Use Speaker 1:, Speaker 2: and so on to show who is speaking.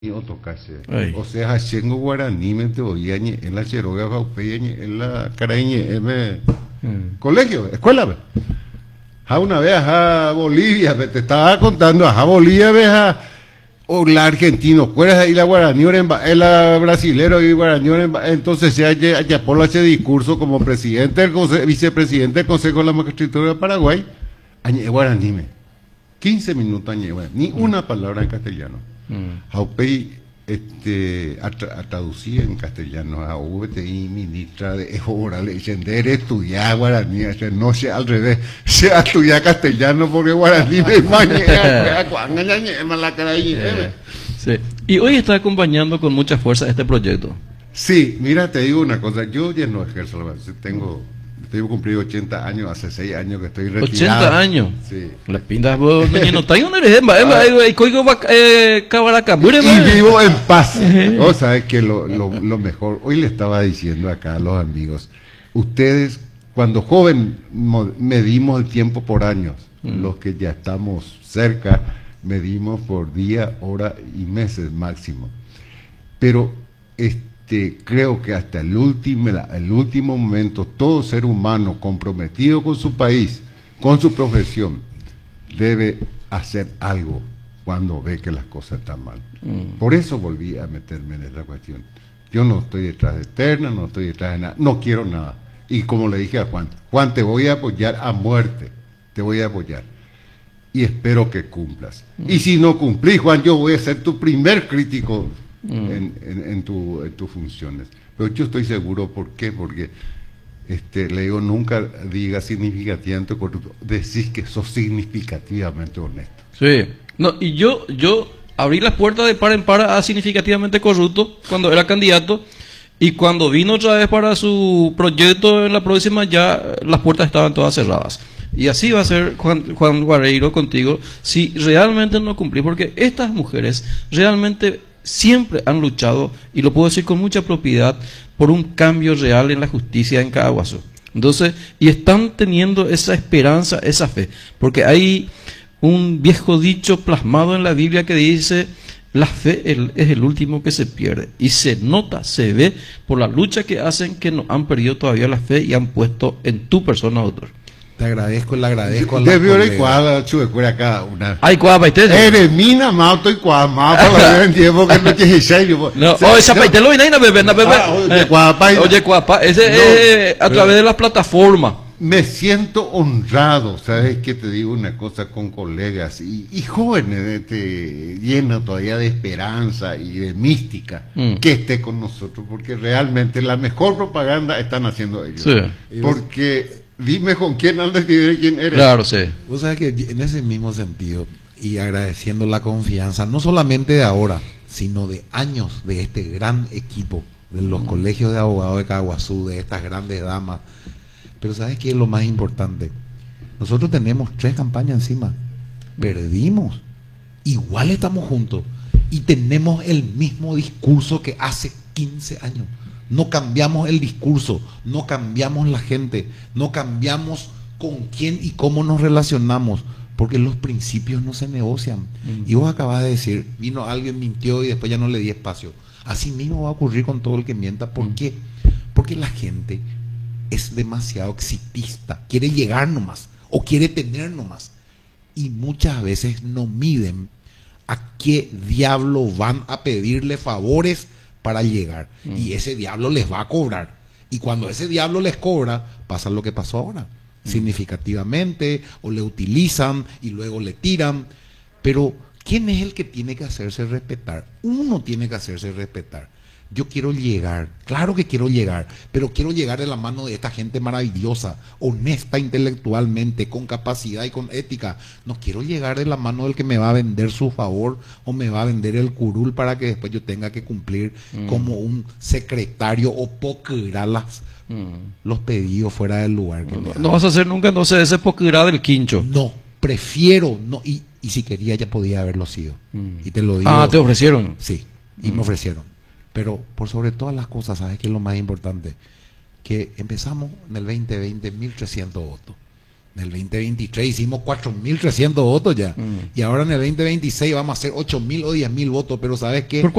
Speaker 1: otokase.
Speaker 2: Ay.
Speaker 1: O sea, Hashengo Guaraní, me te oía en la Cheroga, en la Carañe, colegio, escuela. Ve. A una vez a Bolivia, te estaba contando, a Bolivia, ves o la argentino, fuera y la guaraní, la brasilero y guaraní, entonces se haya por ese discurso como presidente, vicepresidente del Consejo de la Magistratura de Paraguay, añe guaraní, 15 minutos añe, ni una palabra en castellano. Jaupey a traducir en castellano a VTI ministra de oral entender estudiar guaraní, no sea al revés, sea estudiar castellano porque guaraní me
Speaker 2: sí. Y hoy está acompañando con mucha fuerza este proyecto.
Speaker 1: Sí, mira, te digo una cosa, yo ya no ejerzo, estoy cumplido 80 años, hace 6 años que estoy retirado.
Speaker 2: 80 años.
Speaker 1: Sí.
Speaker 2: Las pintas vos no está un
Speaker 1: y vivo en paz. O sabes que lo mejor, hoy le estaba diciendo acá a los amigos, ustedes cuando joven medimos el tiempo por años, los que ya estamos cerca medimos por día, hora y meses máximo. Pero creo que hasta el último momento todo ser humano comprometido con su país, con su profesión, debe hacer algo cuando ve que las cosas están mal. Por eso volví a meterme en esta cuestión. Yo no estoy detrás de Terna, no estoy detrás de nada, no quiero nada. Y como le dije a Juan, te voy a apoyar a muerte, te voy a apoyar. Y espero que cumplas. Y si no cumplís, Juan, yo voy a ser tu primer crítico en tus funciones. Pero yo estoy seguro, ¿por qué? Porque le digo, nunca digas significativamente corrupto, decís que sos significativamente honesto.
Speaker 2: Sí. No, y yo abrí las puertas de par en par a significativamente corrupto cuando era candidato, y cuando vino otra vez para su proyecto en la próxima, ya las puertas estaban todas cerradas. Y así va a ser Juan Guerreiro contigo si realmente no cumplís, porque estas mujeres realmente siempre han luchado, y lo puedo decir con mucha propiedad, por un cambio real en la justicia en Caaguazú. Entonces, y están teniendo esa esperanza, esa fe, porque hay un viejo dicho plasmado en la Biblia que dice: la fe es el último que se pierde, y se nota, se ve por la lucha que hacen, que no han perdido todavía la fe y han puesto en tu persona a otros.
Speaker 3: Te agradezco, le agradezco a la
Speaker 1: Debió ir cuadra, chuecuera cada una.
Speaker 2: Ay, cuadra,
Speaker 1: eres mina, mauto y cuadra, para ver en tiempo que no te hice.
Speaker 2: No, esa paite lo viene ahí, bebé, oye, cuapa, ese a través de las plataformas.
Speaker 1: Me siento honrado, ¿sabes? Que te digo una cosa, con colegas y jóvenes, lleno todavía de esperanza y de mística, que esté con nosotros, porque realmente la mejor propaganda están haciendo ellos.
Speaker 2: Sí.
Speaker 1: Porque dime con quién andas y de quién eres.
Speaker 2: Claro, sí.
Speaker 3: Vos sabés que en ese mismo sentido, y agradeciendo la confianza, no solamente de ahora, sino de años de este gran equipo, de los colegios de abogados de Caaguazú, de estas grandes damas. Pero ¿sabes qué es lo más importante? Nosotros tenemos 3 campañas encima. Perdimos. Igual estamos juntos. Y tenemos el mismo discurso que hace 15 años. No cambiamos el discurso, no cambiamos la gente, no cambiamos con quién y cómo nos relacionamos, porque los principios no se negocian. Y vos acabas de decir, vino alguien, mintió y después ya no le di espacio. Así mismo va a ocurrir con todo el que mienta. ¿Por qué? Porque la gente es demasiado exitista, quiere llegar nomás, o quiere tener nomás. Y muchas veces no miden a qué diablo van a pedirle favores para llegar. Y ese diablo les va a cobrar. Y cuando ese diablo les cobra, pasa lo que pasó ahora. Significativamente, o le utilizan y luego le tiran. Pero, ¿quién es el que tiene que hacerse respetar? Uno tiene que hacerse respetar. Yo quiero llegar, claro que quiero llegar, pero quiero llegar de la mano de esta gente maravillosa, honesta intelectualmente, con capacidad y con ética. No quiero llegar de la mano del que me va a vender su favor o me va a vender el curul para que después yo tenga que cumplir como un secretario o poquerar los pedidos fuera del lugar.
Speaker 2: No vas a hacer nunca entonces ese poquerar del quincho.
Speaker 3: No, prefiero, no, y si quería ya podía haberlo sido. Y te lo digo.
Speaker 2: Ah, ¿te ofrecieron?
Speaker 3: Sí, y me ofrecieron. Pero por sobre todas las cosas, ¿sabes qué es lo más importante? Que empezamos en el 2020, 1.300 votos. En el 2023 hicimos 4.300 votos ya. Y ahora en el 2026 vamos a hacer 8.000 o 10.000 votos. Pero ¿sabes qué?